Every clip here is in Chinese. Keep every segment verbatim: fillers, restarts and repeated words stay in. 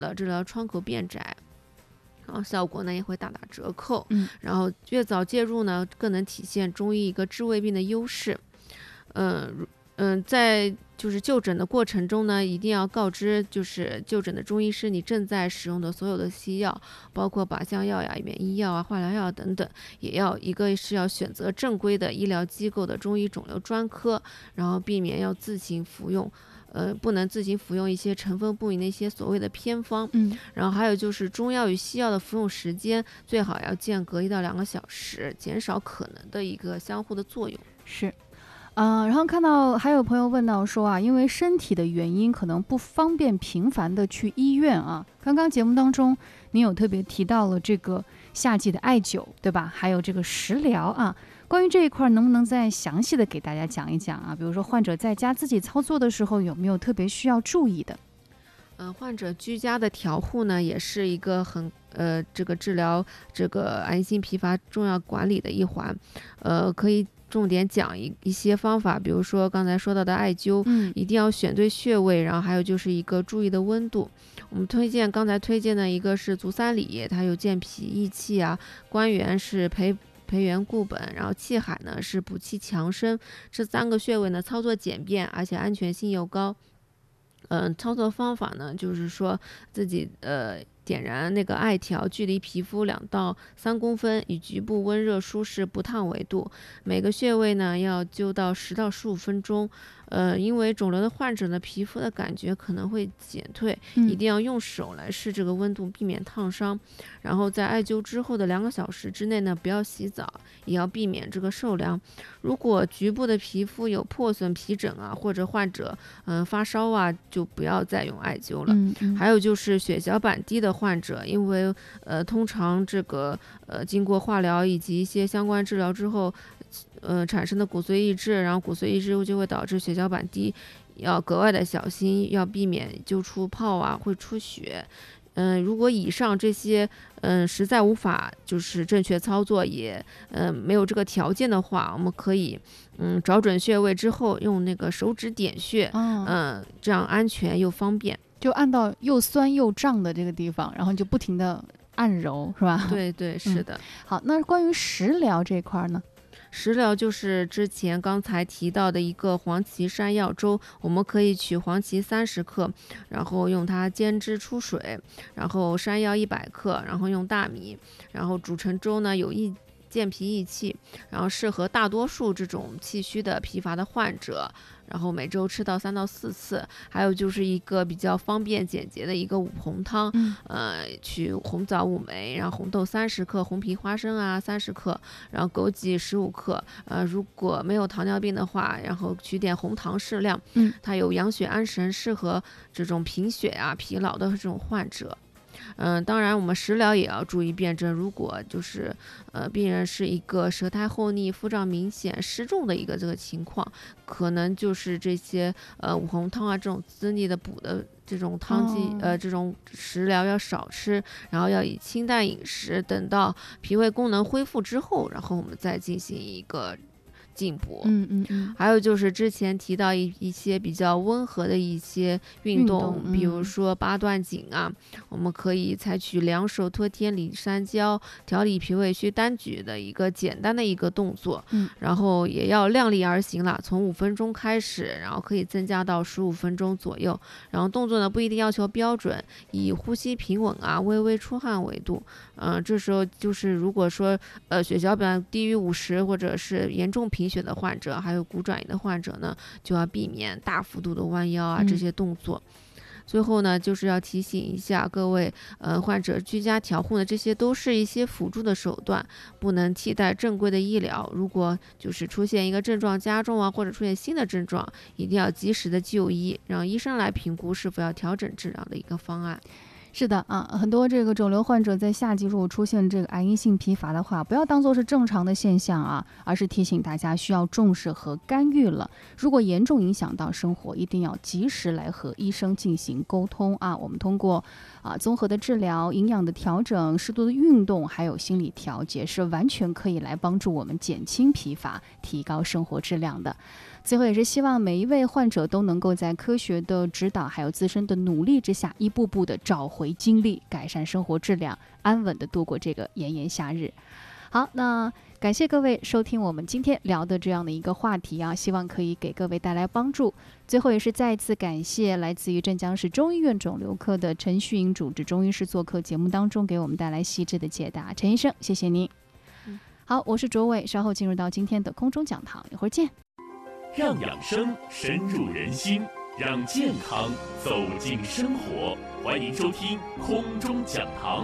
的治疗窗口变窄，然后效果呢也会大打折扣。 嗯， 然后越早介入呢，更能体现中医一个治胃病的优势。嗯嗯，在就是就诊的过程中呢，一定要告知就是就诊的中医师你正在使用的所有的西药，包括靶向药呀、免疫药啊、化疗药等等，也要一个是要选择正规的医疗机构的中医肿瘤专科，然后避免要自行服用。呃，不能自行服用一些成分不明的一些所谓的偏方。 嗯， 然后还有就是中药与西药的服用时间最好要间隔一到两个小时，减少可能的一个相互的作用。 是。呃，然后看到还有朋友问到说啊，因为身体的原因可能不方便频繁的去医院啊。刚刚节目当中您有特别提到了这个夏季的艾灸，对吧？还有这个食疗啊。关于这一块能不能再详细的给大家讲一讲啊？比如说患者在家自己操作的时候有没有特别需要注意的？ 呃，患者居家的调护呢，也是一个很呃这个治疗这个癌性疲乏重要管理的一环。呃，可以重点讲一一些方法，比如说刚才说到的艾灸， 嗯， 一定要选对穴位，然后还有就是一个注意的温度。我们推荐刚才推荐的一个是足三里，它有健脾益气啊，关元是培培元固本，然后气海呢是补气强身，这三个穴位呢操作简便，而且安全性又高。嗯、呃，操作方法呢，就是说自己呃点燃那个艾条，距离皮肤两到三公分，以局部温热舒适不烫为度。每个穴位呢要灸到十到十五分钟。呃，因为肿瘤的患者呢，皮肤的感觉可能会减退， 嗯， 一定要用手来试这个温度，避免烫伤。然后在艾灸之后的两个小时之内呢，不要洗澡，也要避免这个受凉。如果局部的皮肤有破损、皮疹啊，或者患者嗯、呃、发烧啊，就不要再用艾灸了。 嗯嗯， 还有就是血小板低的患者，因为呃通常这个呃经过化疗以及一些相关治疗之后，呃产生的骨髓抑制，然后骨髓抑制就会导致血小板低，要格外的小心，要避免灸出泡啊，会出血。嗯、呃，如果以上这些嗯、呃、实在无法就是正确操作，也呃没有这个条件的话，我们可以嗯找准穴位之后用那个手指点穴，嗯、 哦， 呃，这样安全又方便。 就按到又酸又胀的这个地方，然后就不停的按揉，是吧？ 对对，是的。 嗯，好，那关于食疗这一块呢？ 食疗就是之前刚才提到的一个黄芪山药粥，我们可以取黄芪三十克，然后用它煎汁出水，然后山药一百克，然后用大米，然后煮成粥呢，有益健脾益气，然后适合大多数这种气虚的疲乏的患者。然后每周吃到三到四次。还有就是一个比较方便简洁的一个五红汤， 嗯， 呃，取红枣五枚，然后红豆三十克，红皮花生啊三十克，然后枸杞十五克。呃，如果没有糖尿病的话，然后取点红糖适量。 嗯， 它有养血安神，适合这种贫血啊、疲劳的这种患者。嗯、呃，当然我们食疗也要注意辨证。如果就是呃病人是一个舌苔厚腻、腹胀明显、湿重的一个这个情况，可能就是这些呃五红汤啊这种滋腻的补的这种汤剂、 哦、 呃这种食疗要少吃，然后要以清淡饮食，等到脾胃功能恢复之后，然后我们再进行一个进补。 嗯嗯嗯， 还有就是之前提到一一些比较温和的一些运动， 运动嗯、 比如说八段锦啊，我们可以采取两手托天理山椒、调理脾胃虚单举的一个简单的一个动作， 嗯， 然后也要量力而行啦，从五分钟开始，然后可以增加到十五分钟左右，然后动作呢不一定要求标准，以呼吸平稳啊、微微出汗为度。嗯、呃，这时候就是如果说呃血小板低于五十或者是严重贫血的患者，还有骨转移的患者呢，就要避免大幅度的弯腰啊这些动作。嗯，最后呢，就是要提醒一下各位，呃，患者居家调护呢，这些都是一些辅助的手段，不能替代正规的医疗。如果就是出现一个症状加重啊，或者出现新的症状，一定要及时的就医，让医生来评估是否要调整治疗的一个方案。 是的啊，很多这个肿瘤患者在夏季如果出现这个癌因性疲乏的话，不要当做是正常的现象啊，而是提醒大家需要重视和干预了。如果严重影响到生活，一定要及时来和医生进行沟通啊。我们通过啊综合的治疗、营养的调整、适度的运动，还有心理调节，是完全可以来帮助我们减轻疲乏，提高生活质量的。 最后也是希望每一位患者都能够在科学的指导还有自身的努力之下，一步步的找回精力，改善生活质量，安稳的度过这个炎炎夏日。好，那感谢各位收听我们今天聊的这样的一个话题啊，希望可以给各位带来帮助。最后也是再次感谢来自于镇江市中医院肿瘤科的陈旭英主治中医师做客节目当中，给我们带来细致的解答。陈医生，谢谢您。嗯、好，我是卓伟，稍后进入到今天的空中讲堂，一会儿见。 让养生深入人心，让健康走进生活，欢迎收听空中讲堂。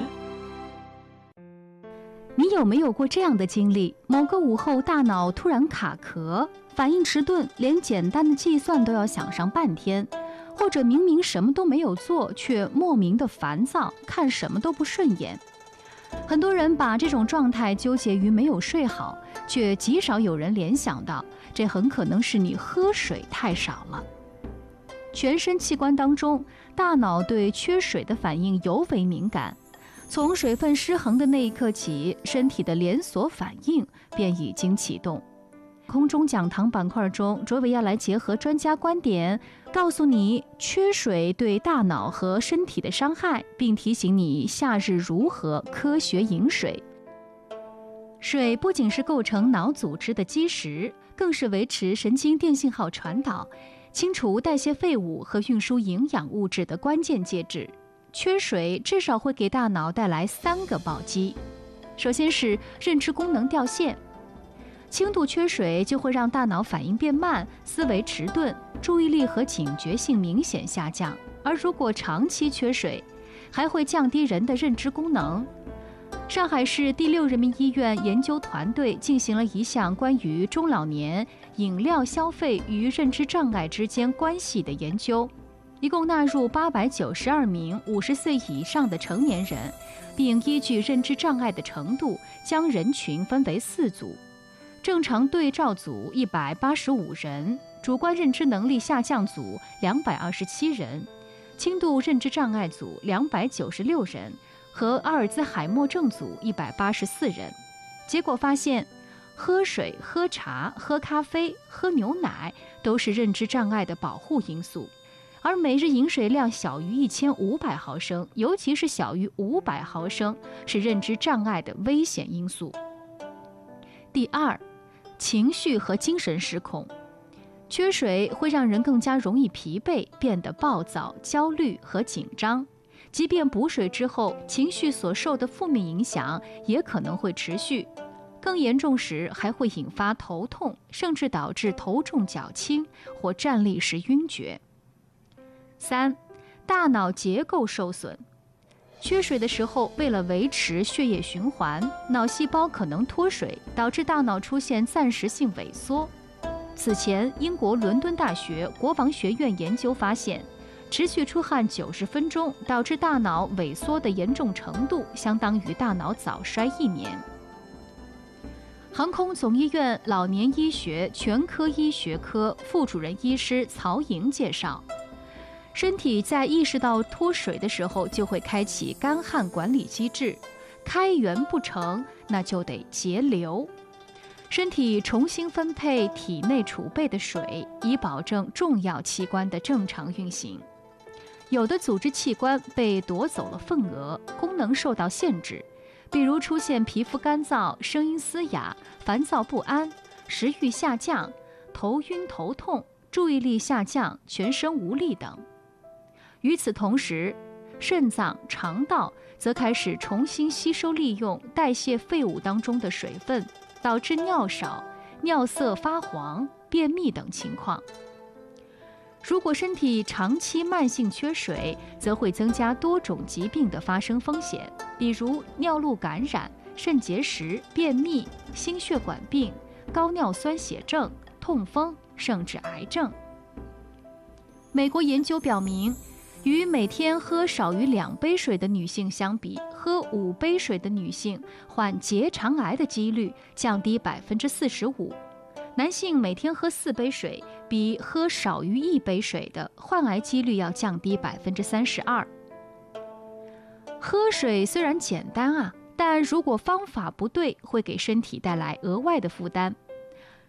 你有没有过这样的经历？某个午后，大脑突然卡壳，反应迟钝，连简单的计算都要想上半天，或者明明什么都没有做，却莫名的烦躁，看什么都不顺眼。很多人把这种状态纠结于没有睡好，却极少有人联想到，这很可能是你喝水太少了。全身器官当中，大脑对缺水的反应尤为敏感。从水分失衡的那一刻起，身体的连锁反应便已经启动。空中讲堂板块中，卓伟要来结合专家观点，告诉你缺水对大脑和身体的伤害，并提醒你夏日如何科学饮水。水不仅是构成脑组织的基石，更是维持神经电信号传导、清除代谢废物和运输营养物质的关键介质。缺水至少会给大脑带来三个暴击。首先是认知功能掉线，轻度缺水就会让大脑反应变慢，思维迟钝，注意力和警觉性明显下降。而如果长期缺水，还会降低人的认知功能。上海市第六人民医院研究团队进行了一项关于中老年饮料消费与认知障碍之间关系的研究，一共纳入八百九十二名五十岁以上的成年人，并依据认知障碍的程度将人群分为四组。正常对照组一百八十五人，主观认知能力下降组两百二十七人，轻度认知障碍组两百九十六人和阿尔兹海默症组一百八十四人。结果发现，喝水、喝茶、喝咖啡、喝牛奶都是认知障碍的保护因素。而每日饮水量小于一千五百毫升，尤其是小于五百毫升，是认知障碍的危险因素。第二，情绪和精神失控。缺水会让人更加容易疲惫，变得暴躁、焦虑和紧张。即便补水之后，情绪所受的负面影响也可能会持续。更严重时还会引发头痛，甚至导致头重脚轻或站立时晕厥。三，大脑结构受损。缺水的时候，为了维持血液循环，脑细胞可能脱水，导致大脑出现暂时性萎缩。此前，英国伦敦大学国防学院研究发现，持续出汗九十分钟导致大脑萎缩的严重程度，相当于大脑早衰一年。航空总医院老年医学全科医学科副主任医师曹莹介绍，身体在意识到脱水的时候，就会开启干旱管理机制，开源不成，那就得节流。身体重新分配体内储备的水，以保证重要器官的正常运行。有的组织器官被夺走了份额，功能受到限制，比如出现皮肤干燥、声音嘶哑、烦躁不安、食欲下降、头晕头痛、注意力下降、全身无力等。与此同时，肾脏、肠道则开始重新吸收利用代谢废物当中的水分，导致尿少、尿色发黄、便秘等情况。如果身体长期慢性缺水，则会增加多种疾病的发生风险，比如尿路感染、肾结石、便秘、心血管病、高尿酸血症、痛风，甚至癌症。美国研究表明，与每天喝少于两杯水的女性相比，喝五杯水的女性患结肠癌的几率降低百分之四十五。男性每天喝四杯水，比喝少于一杯水的患癌几率要降低百分之三十二。喝水虽然简单啊，但如果方法不对，会给身体带来额外的负担。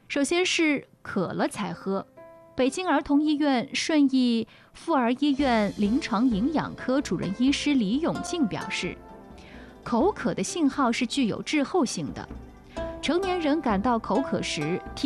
首先是渴了才喝。北京儿童医院顺义妇儿医院临床营养科主任医师李永静表示，口渴的信号是具有滞后性的。成年人感到口渴时，体